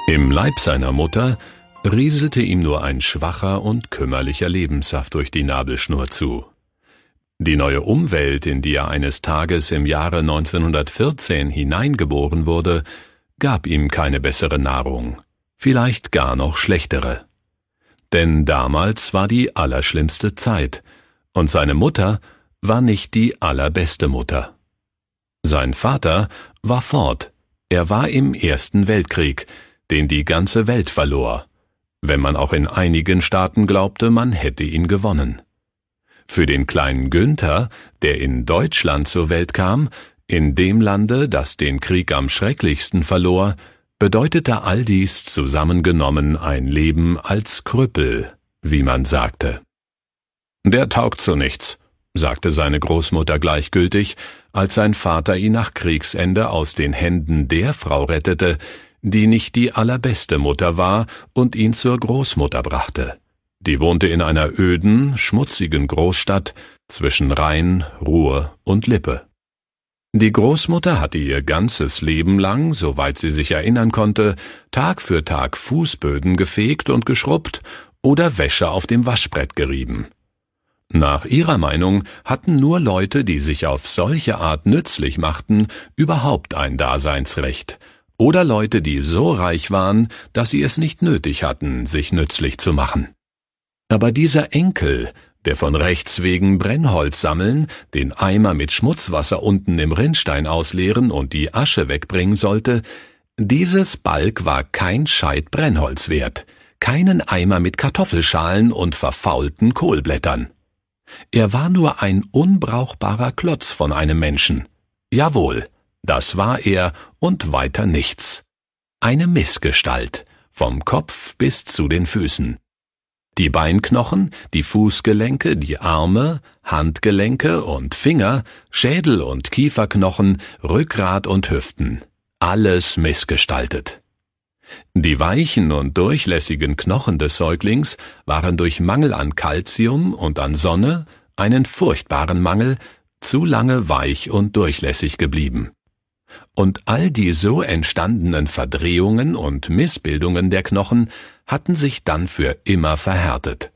Im Leib seiner Mutter rieselte ihm nur ein schwacher und kümmerlicher Lebenssaft durch die Nabelschnur zu. Die neue Umwelt, in die er eines Tages im Jahre 1914 hineingeboren wurde, gab ihm keine bessere Nahrung, vielleicht gar noch schlechtere. Denn damals war die allerschlimmste Zeit, und seine Mutter war nicht die allerbeste Mutter. Sein Vater war fort, er war im Ersten Weltkrieg, den die ganze Welt verlor, wenn man auch in einigen Staaten glaubte, man hätte ihn gewonnen. Für den kleinen Günther, der in Deutschland zur Welt kam, in dem Lande, das den Krieg am schrecklichsten verlor, bedeutete all dies zusammengenommen ein Leben als Krüppel, wie man sagte. »Der taugt zu nichts«, sagte seine Großmutter gleichgültig, als sein Vater ihn nach Kriegsende aus den Händen der Frau rettete, die nicht die allerbeste Mutter war und ihn zur Großmutter brachte. Die wohnte in einer öden, schmutzigen Großstadt zwischen Rhein, Ruhr und Lippe. Die Großmutter hatte ihr ganzes Leben lang, soweit sie sich erinnern konnte, Tag für Tag Fußböden gefegt und geschrubbt oder Wäsche auf dem Waschbrett gerieben. Nach ihrer Meinung hatten nur Leute, die sich auf solche Art nützlich machten, überhaupt ein Daseinsrecht, oder Leute, die so reich waren, dass sie es nicht nötig hatten, sich nützlich zu machen. Aber dieser Enkel, der von Rechts wegen Brennholz sammeln, den Eimer mit Schmutzwasser unten im Rinnstein ausleeren und die Asche wegbringen sollte, dieses Balg war kein Scheit Brennholz wert, keinen Eimer mit Kartoffelschalen und verfaulten Kohlblättern. Er war nur ein unbrauchbarer Klotz von einem Menschen. Jawohl, das war er und weiter nichts. Eine Missgestalt, vom Kopf bis zu den Füßen. Die Beinknochen, die Fußgelenke, die Arme, Handgelenke und Finger, Schädel und Kieferknochen, Rückgrat und Hüften, alles missgestaltet. Die weichen und durchlässigen Knochen des Säuglings waren durch Mangel an Kalzium und an Sonne, einen furchtbaren Mangel, zu lange weich und durchlässig geblieben. Und all die so entstandenen Verdrehungen und Missbildungen der Knochen hatten sich dann für immer verhärtet.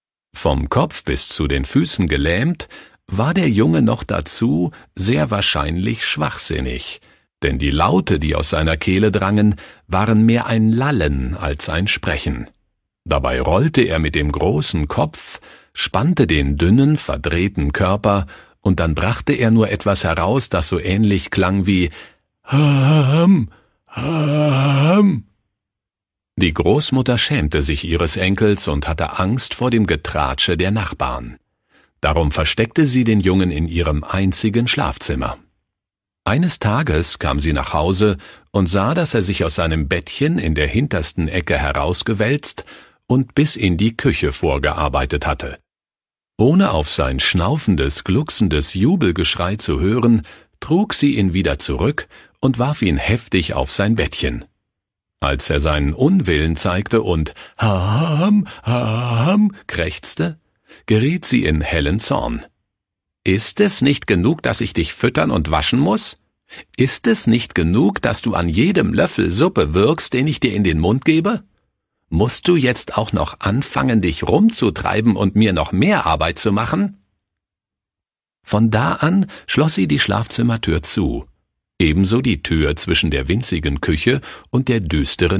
Vom Kopf bis zu den Füßen gelähmt, war der Junge noch dazu sehr wahrscheinlich schwachsinnig, denn die Laute, die aus seiner Kehle drangen, waren mehr ein Lallen als ein Sprechen. Dabei rollte er mit dem großen Kopf, spannte den dünnen, verdrehten Körper, und dann brachte er nur etwas heraus, das so ähnlich klang wie »Ham, Ham«. Die Großmutter schämte sich ihres Enkels und hatte Angst vor dem Getratsche der Nachbarn. Darum versteckte sie den Jungen in ihrem einzigen Schlafzimmer. Eines Tages kam sie nach Hause und sah, dass er sich aus seinem Bettchen in der hintersten Ecke herausgewälzt und bis in die Küche vorgearbeitet hatte. Ohne auf sein schnaufendes, glucksendes Jubelgeschrei zu hören, trug sie ihn wieder zurück und warf ihn heftig auf sein Bettchen. Als er seinen Unwillen zeigte und »Ham, Ham« krächzte, geriet sie in hellen Zorn. »Ist es nicht genug, dass ich dich füttern und waschen muss? Ist es nicht genug, dass du an jedem Löffel Suppe würgst, den ich dir in den Mund gebe? Musst du jetzt auch noch anfangen, dich rumzutreiben und mir noch mehr Arbeit zu machen?« Von da an schloss sie die Schlafzimmertür zu, ebenso die Tür zwischen der winzigen Küche und der düsteren